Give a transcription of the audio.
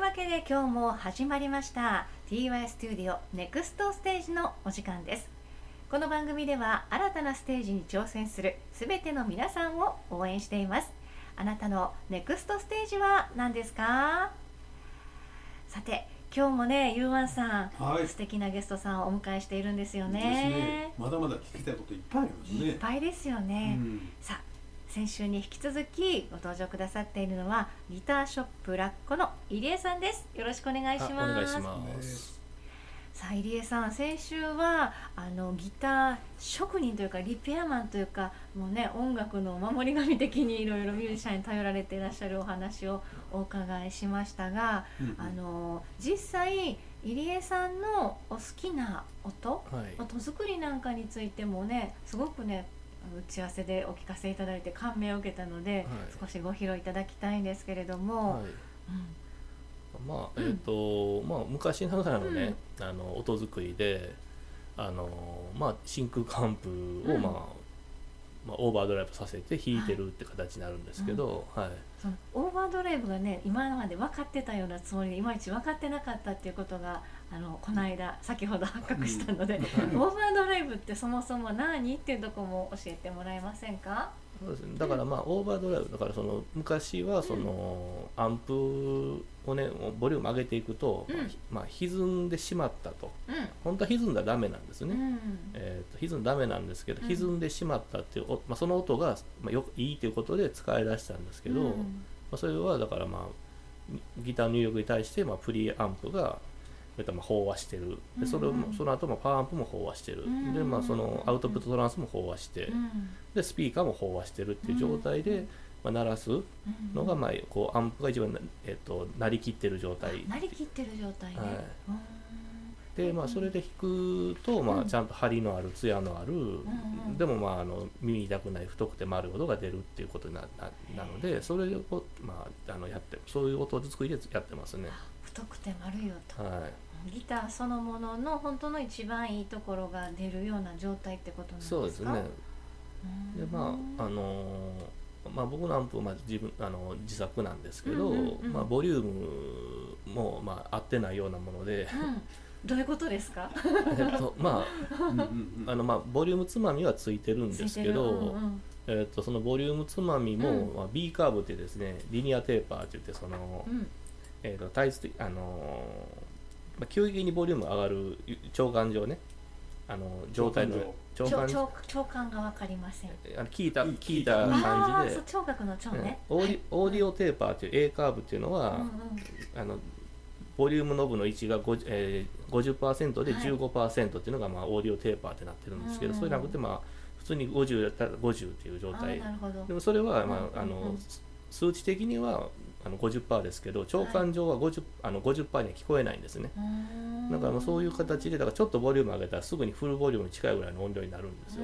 わけで今日も始まりました TY スタジオネクストステージのお時間です。この番組では新たなステージに挑戦するすべての皆さんを応援しています。あなたのネクストステージは何ですか？さて今日もね、ゆうわんさん、素敵なゲストさんをお迎えしているんですよね。 ですね。まだまだ聞きたいこといっぱいありますね。 いっぱいですよね。さあ、先週に引き続きご登場くださっているのはギターショップラッコの入江さんです。よろしくお願いします。 お願いします。 さあ入江さん、先週はギター職人というかリペアマンというか、もうね、音楽の守り神的にいろいろミュージシャンに頼られていらっしゃるお話をお伺いしましたが、実際入江さんのお好きな音作りなんかについてもね、すごくね、打ち合わせでお聞かせいただいて感銘を受けたので、少しご披露いただきたいんですけれども、 昔ながらのね、音作りで真空管布を、オーバードライブさせて弾いてるって形になるんですけど、 そのオーバードライブがね、今まで分かってたようなつもりでいまいち分かってなかったっていうことがこの間先ほど発覚したので、オーバードライブってそもそも何っていうところも教えてもらえませんか？ そうですね、だからオーバードライブだから、その昔はそのアンプをね、ボリューム上げていくと、歪んでしまったと、本当は歪んだらダメなんですね、歪んだらダメなんですけど、歪んでしまったっていう、その音が、いいということで使い出したんですけど、それはだからギターの入力に対して、プリアンプが飽和してる。でその後パワーアンプも飽和してる。でそのアウトプットトランスも飽和して、でスピーカーも飽和してるっていう状態で、鳴らすのが、こうアンプが一番、鳴り切ってる状態。 鳴り切ってる状態ね。 でそれで弾くと、ちゃんと張りのある艶のある、でも耳痛くない太くて丸い音が出るっていうことなので、それをやってそういう音作りでやってますね。 太くて丸い音、ギターそのものの本当の一番いいところが出るような状態ってことなんですか？ そうですね。で僕のアンプは自作なんですけど、ボリュームも合ってないようなもので、 どういうことですか？ ボリュームつまみはついてるんですけど、そのボリュームつまみも、B カーブってですね、リニアテーパーっていって、その、急激にボリュームが上がる長管状ね、状態の長管が分かりません。 聞いた感じで、 聴覚の聴ね。 オーディオテーパーっていう A カーブっていうのは、ボリュームノブの位置が 50% で 15% っていうのがオーディオテーパーってなってるんですけど、そうじゃなくて普通に50だったら50っていう状態。でもそれは数値的には50% ですけど、長管上は 50% には聞こえないんですね。だからそういう形で、だからちょっとボリューム上げたらすぐにフルボリュームに近いぐらいの音量になるんですよ。